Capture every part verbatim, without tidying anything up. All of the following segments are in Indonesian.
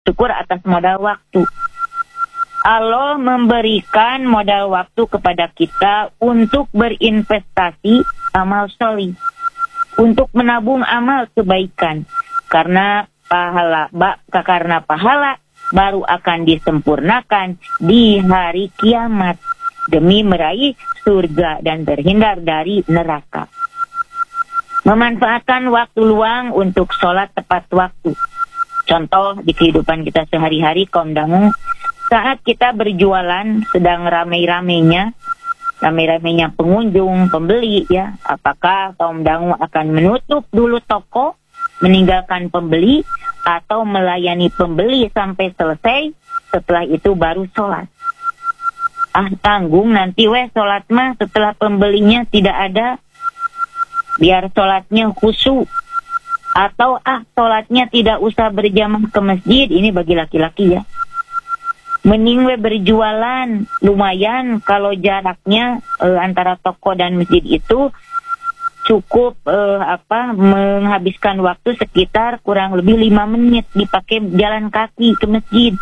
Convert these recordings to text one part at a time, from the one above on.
syukur atas modal waktu. Allah memberikan modal waktu kepada kita untuk berinvestasi amal sholih, untuk menabung amal kebaikan, karena pahala bak karena pahala baru akan disempurnakan di hari kiamat demi meraih surga dan terhindar dari neraka. Memanfaatkan waktu luang untuk sholat tepat waktu. Contoh di kehidupan kita sehari-hari, kaum dangu, saat kita berjualan sedang ramai-ramainya, ramai-ramainya pengunjung, pembeli ya, apakah kaum dangu akan menutup dulu toko, meninggalkan pembeli, atau melayani pembeli sampai selesai, setelah itu baru sholat? Ah, tanggung nanti weh sholat mah setelah pembelinya tidak ada, biar sholatnya khusyuk. Atau ah sholatnya tidak usah berjamaah ke masjid, ini bagi laki-laki ya. Mending we berjualan, lumayan kalau jaraknya eh, antara toko dan masjid itu cukup eh, apa menghabiskan waktu sekitar kurang lebih lima menit dipakai jalan kaki ke masjid.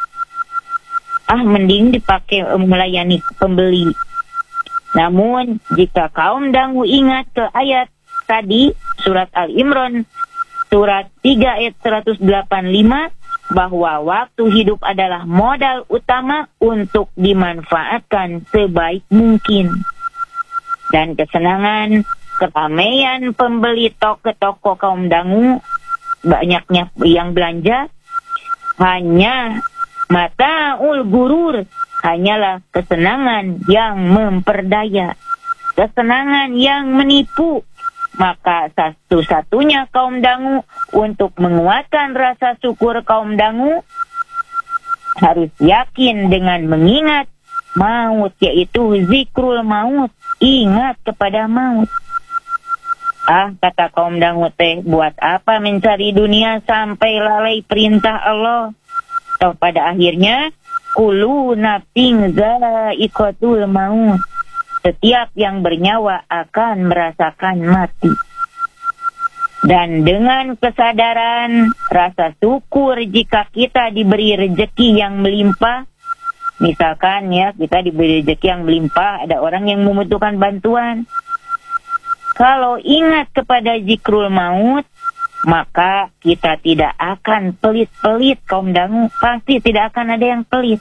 Ah mending dipakai eh, melayani pembeli. Namun jika kaum dangu ingat ke ayat tadi surat Al-Imran surat tiga ayat seratus delapan puluh lima, bahwa waktu hidup adalah modal utama untuk dimanfaatkan sebaik mungkin. Dan kesenangan, keramaian pembeli toko-toko kaum dangu, banyaknya yang belanja, hanya mataul gurur, hanyalah kesenangan yang memperdaya, kesenangan yang menipu. Maka satu-satunya kaum dangu untuk menguatkan rasa syukur kaum dangu harus yakin dengan mengingat maut, yaitu zikrul maut, ingat kepada maut. Ah, kata kaum dangu teh, buat apa mencari dunia sampai lalai perintah Allah? Toh pada akhirnya kullu nafsin za'iqatul maut. Setiap yang bernyawa akan merasakan mati. Dan dengan kesadaran, rasa syukur jika kita diberi rezeki yang melimpah, misalkan ya kita diberi rezeki yang melimpah, ada orang yang membutuhkan bantuan. Kalau ingat kepada zikrul maut, maka kita tidak akan pelit-pelit kaum dangu, pasti tidak akan ada yang pelit.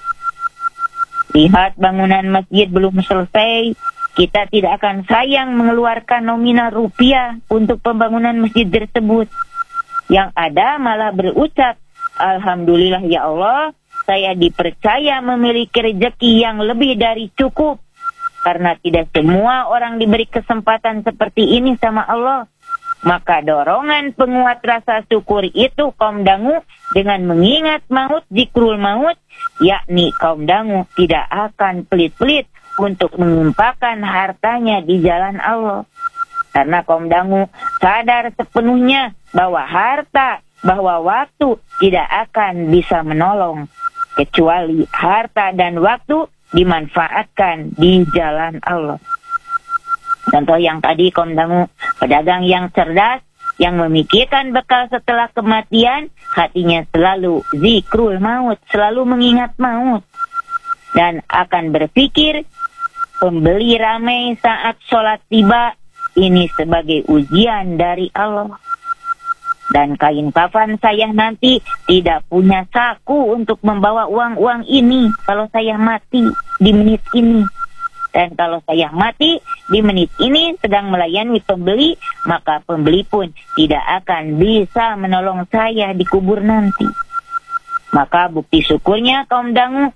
Lihat bangunan masjid belum selesai, kita tidak akan sayang mengeluarkan nominal rupiah untuk pembangunan masjid tersebut. Yang ada malah berucap, alhamdulillah ya Allah, saya dipercaya memiliki rezeki yang lebih dari cukup. Karena tidak semua orang diberi kesempatan seperti ini sama Allah. Maka dorongan penguat rasa syukur itu kaum dangu dengan mengingat maut, zikrul maut, yakni kaum dangu tidak akan pelit-pelit untuk mengumpulkan hartanya di jalan Allah. Karena kaum dangu sadar sepenuhnya bahwa harta, bahwa waktu tidak akan bisa menolong, kecuali harta dan waktu dimanfaatkan di jalan Allah. Contoh yang tadi kaum dangu, pedagang yang cerdas, yang memikirkan bekal setelah kematian, hatinya selalu zikrul maut, selalu mengingat maut. Dan akan berpikir, pembeli ramai saat sholat tiba, ini sebagai ujian dari Allah. Dan kain kafan saya nanti tidak punya saku untuk membawa uang-uang ini kalau saya mati di menit ini. Dan kalau saya mati di menit ini sedang melayani pembeli, maka pembeli pun tidak akan bisa menolong saya di kubur nanti. Maka bukti syukurnya kaum dangu,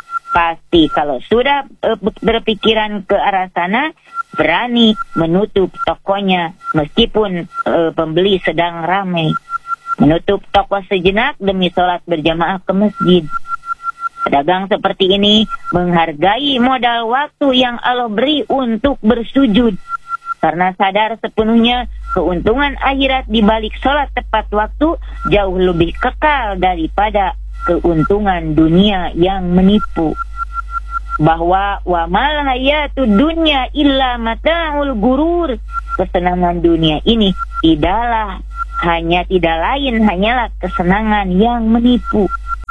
pasti kalau sudah e, berpikiran ke arah sana, berani menutup tokonya meskipun e, pembeli sedang ramai. Menutup toko sejenak demi sholat berjamaah ke masjid. Pedagang seperti ini menghargai modal waktu yang Allah beri untuk bersujud. Karena sadar sepenuhnya keuntungan akhirat di balik sholat tepat waktu jauh lebih kekal daripada keuntungan dunia yang menipu. Bahwa wa mal hayatud dunya illa mata'ul gurur. Kesenangan dunia ini tidaklah hanya tidak lain hanyalah kesenangan yang menipu.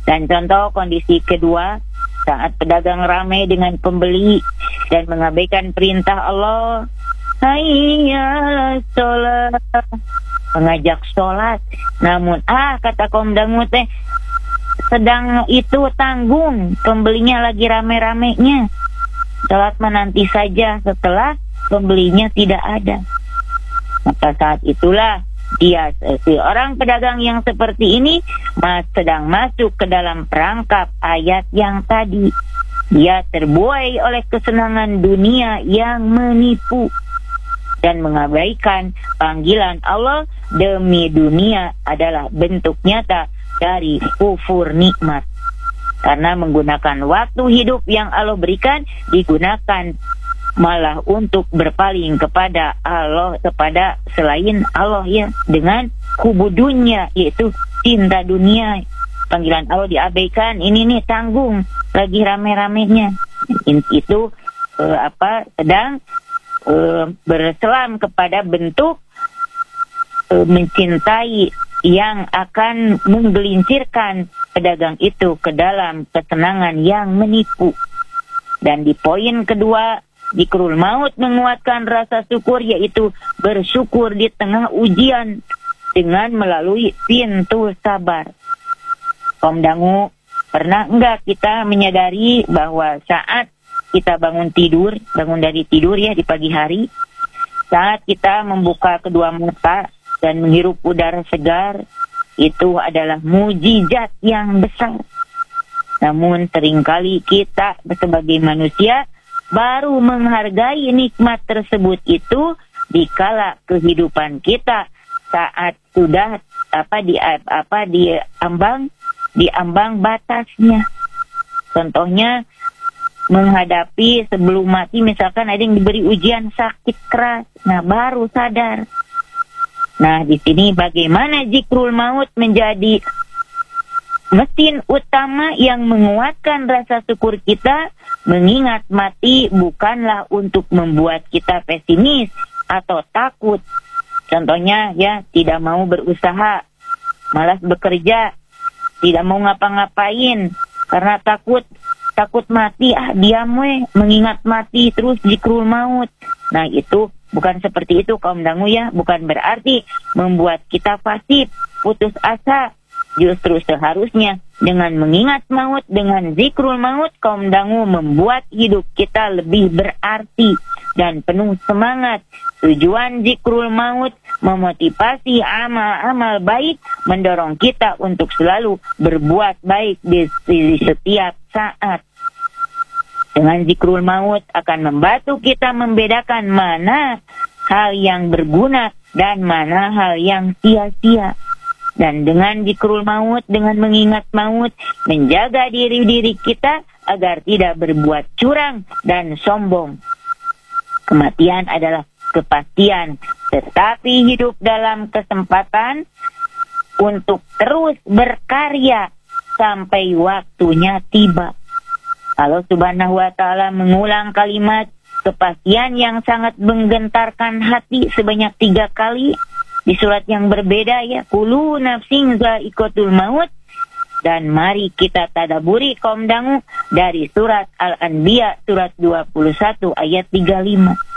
Dan contoh kondisi kedua, saat pedagang ramai dengan pembeli dan mengabaikan perintah Allah, hayya sholat, mengajak sholat, namun ah kata kaum dangu teh, sedang itu tanggung, pembelinya lagi rame-ramenya, sholat menanti saja setelah pembelinya tidak ada. Maka saat itulah dia, si orang pedagang yang seperti ini mas, sedang masuk ke dalam perangkap ayat yang tadi. Dia terbuai oleh kesenangan dunia yang menipu dan mengabaikan panggilan Allah demi dunia adalah bentuk nyata dari kufur nikmat. Karena menggunakan waktu hidup yang Allah berikan digunakan malah untuk berpaling kepada Allah, kepada selain Allah ya, dengan kubudunya, yaitu cinta dunia. Panggilan Allah diabaikan, ini nih tanggung lagi rame-ramenya. Itu eh, apa sedang eh, berselam kepada bentuk eh, mencintai yang akan menggelincirkan pedagang itu ke dalam kesenangan yang menipu. Dan di poin kedua, zikrul maut menguatkan rasa syukur, yaitu bersyukur di tengah ujian dengan melalui pintu sabar. Om Dangu, pernah enggak kita menyadari bahwa saat kita bangun tidur, bangun dari tidur ya di pagi hari, saat kita membuka kedua mata dan menghirup udara segar, itu adalah mujizat yang besar. Namun seringkali kita sebagai manusia baru menghargai nikmat tersebut itu dikala kehidupan kita saat sudah apa di apa di ambang di ambang batasnya. Contohnya menghadapi sebelum mati, misalkan ada yang diberi ujian sakit keras, nah baru sadar. Nah di sini bagaimana zikrul maut menjadi mesin utama yang menguatkan rasa syukur kita. Mengingat mati bukanlah untuk membuat kita pesimis atau takut. Contohnya ya, tidak mau berusaha, malas bekerja, tidak mau ngapa-ngapain karena takut takut mati, ah diam weh, mengingat mati terus zikrul maut. Nah itu bukan seperti itu kaum dangu ya, bukan berarti membuat kita pasif, putus asa. Justru seharusnya dengan mengingat maut, dengan zikrul maut, kaum dangu membuat hidup kita lebih berarti dan penuh semangat. Tujuan zikrul maut memotivasi amal-amal baik, mendorong kita untuk selalu berbuat baik di, di setiap saat. Dengan zikrul maut akan membantu kita membedakan mana hal yang berguna dan mana hal yang sia-sia. Dan dengan zikrul maut, dengan mengingat maut, menjaga diri-diri kita agar tidak berbuat curang dan sombong. Kematian adalah kepastian, tetapi hidup dalam kesempatan untuk terus berkarya sampai waktunya tiba. Allah Subhanahu wa Ta'ala mengulang kalimat kepastian yang sangat menggentarkan hati sebanyak tiga kali di surat yang berbeda ya, kullu nafsin za'iqatul maut. Dan mari kita tadaburi kaum dangu dari surat Al-Anbiya surat dua puluh satu ayat tiga puluh lima.